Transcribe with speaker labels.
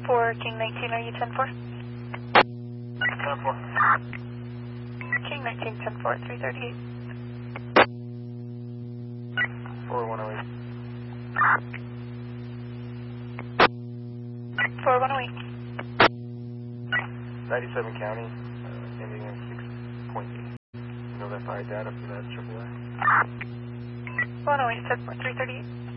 Speaker 1: For King 19, are you 10-4?
Speaker 2: 10-4.
Speaker 1: King 19, 10-4, 338.
Speaker 2: 4108.
Speaker 1: 4108.
Speaker 2: 97 County, ending in 6.8. You know that fire data for that AAA?
Speaker 1: 108, 10-4, 338.